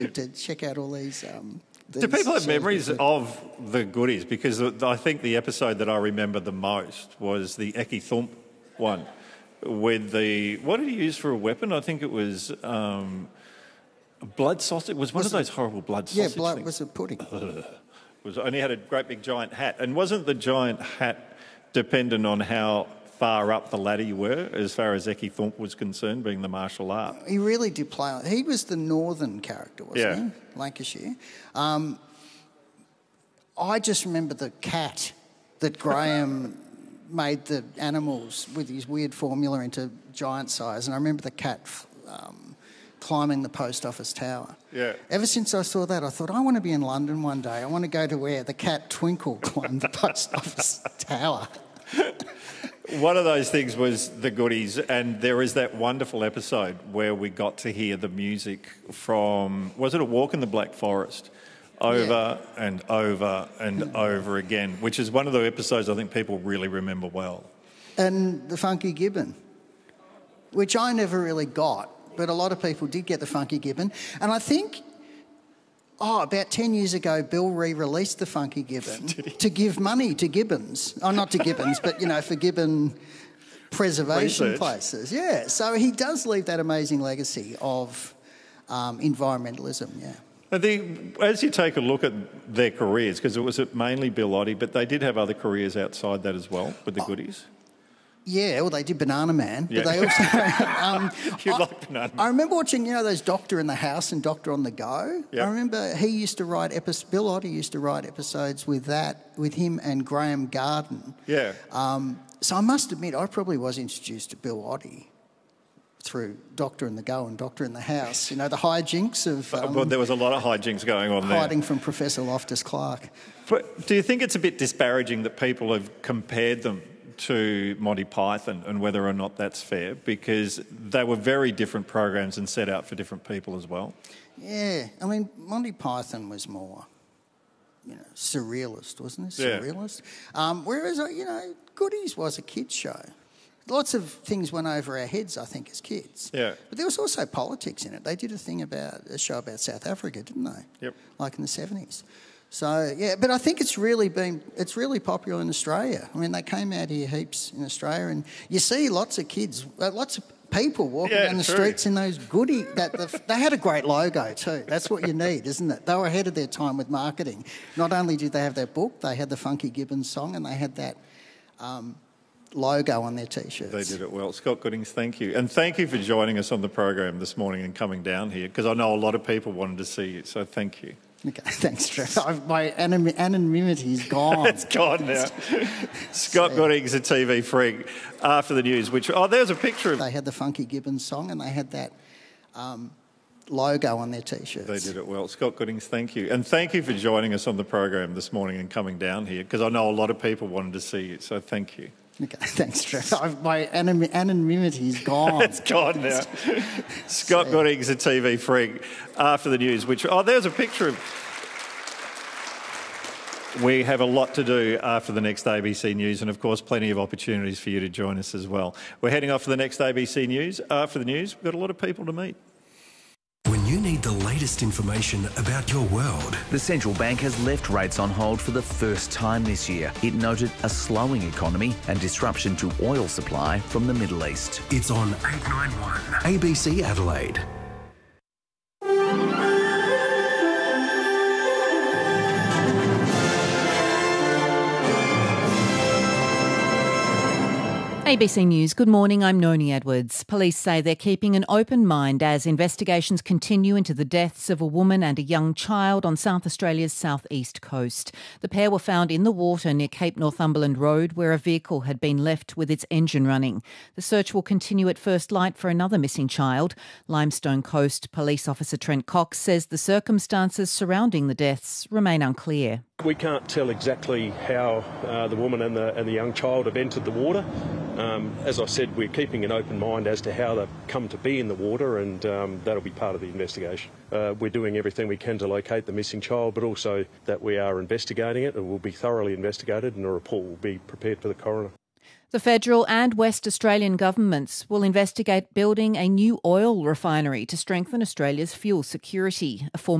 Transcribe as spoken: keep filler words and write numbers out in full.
to check out all these... Um, Do people have memories of the goodies? Because I think the episode that I remember the most was the Eki Thump one with the... What did he use for a weapon? I think it was um, blood sausage. It was one was of it, those horrible blood yeah, sausage blood things. was a pudding. Ugh. Was only had a great big giant hat. And wasn't the giant hat dependent on how far up the ladder you were, as far as Eki Thump was concerned, being the martial art? He really did play... He was the northern character, wasn't yeah. he? Lancashire. Um, I just remember the cat that Graham made the animals with his weird formula into giant size, and I remember the cat um, climbing the post office tower. Yeah. Ever since I saw that, I thought, I want to be in London one day. I want to go to where the cat Twinkle climbed the post office tower. One of those things was the goodies, and there is that wonderful episode where we got to hear the music from, was it A Walk in the Black Forest? Over yeah. and over and over again, which is one of the episodes I think people really remember well. And the Funky Gibbon, which I never really got, but a lot of people did get the Funky Gibbon. And I think, oh, about ten years ago, Bill re-released the Funky Gibbon to give money to Gibbons. Oh, not to Gibbons, but, you know, for Gibbon preservation Research. places. Yeah, so he does leave that amazing legacy of um, environmentalism, yeah. The, as you take a look at their careers, because it was mainly Bill Oddie, but they did have other careers outside that as well with the goodies. Yeah, well, they did Banana Man, yeah. but they also... um, you I, like Banana Man. I remember watching, you know, those Doctor in the House and Doctor on the Go. Yep. I remember he used to write... Epi- Bill Oddie used to write episodes with that, with him and Graham Garden. Yeah. Um, so I must admit, I probably was introduced to Bill Oddie through Doctor in the Go and Doctor in the House. You know, the hijinks of... Um, well, there was a lot of hijinks going on there. Hiding from Professor Loftus-Clark. But do you think it's a bit disparaging that people have compared them to Monty Python and whether or not that's fair? Because they were very different programs and set out for different people as well. Yeah. I mean, Monty Python was more, you know, surrealist, wasn't it? Surrealist. Yeah. Um, whereas, you know, Goodies was a kids' show. Lots of things went over our heads, I think, as kids. Yeah. But there was also politics in it. They did a thing about, a show about South Africa, didn't they? Yep. Like in the seventies. So, yeah, but I think it's really been, it's really popular in Australia. I mean, they came out here heaps in Australia, and you see lots of kids, lots of people walking yeah, down the true. streets in those goodie, that the, they had a great logo too. That's what you need, isn't it? They were ahead of their time with marketing. Not only did they have their book, they had the Funky Gibbons song, and they had that... Um, logo on their T-shirts. They did it well. Scott Goodings, thank you. And thank you for joining us on the program this morning and coming down here, because I know a lot of people wanted to see you, so thank you. Okay, thanks, Trevor. My anim- anonymity is gone. It's gone now. Scott Goodings, a T V freak, after the news, which... Oh, there's a picture of... They had the Funky Gibbons song, and they had that... Um, logo on their T-shirts. They did it well. Scott Goodings, thank you. And thank you for joining us on the program this morning and coming down here, because I know a lot of people wanted to see you, so thank you. Okay, thanks, Trevor. My anim- anonymity is gone. It's gone now. Scott so, Goodings, a T V freak, after the news, which... Oh, there's a picture of... We have a lot to do after the next A B C News, and of course plenty of opportunities for you to join us as well. We're heading off for the next A B C News. After the news, we've got a lot of people to meet. When you need the latest information about your world. The central bank has left rates on hold for the first time this year. It noted a slowing economy and disruption to oil supply from the Middle East. It's on eight ninety-one A B C Adelaide. A B C News, good morning, I'm Noni Edwards. Police say they're keeping an open mind as investigations continue into the deaths of a woman and a young child on South Australia's southeast coast. The pair were found in the water near Cape Northumberland Road, where a vehicle had been left with its engine running. The search will continue at first light for another missing child. Limestone Coast Police Officer Trent Cox says the circumstances surrounding the deaths remain unclear. We can't tell exactly how uh, the woman and the, and the young child have entered the water. Um, as I said, we're keeping an open mind as to how they've come to be in the water, and um, that'll be part of the investigation. Uh, we're doing everything we can to locate the missing child, but also that we are investigating it and will be thoroughly investigated, and a report will be prepared for the coroner. The federal and West Australian governments will investigate building a new oil refinery to strengthen Australia's fuel security. A former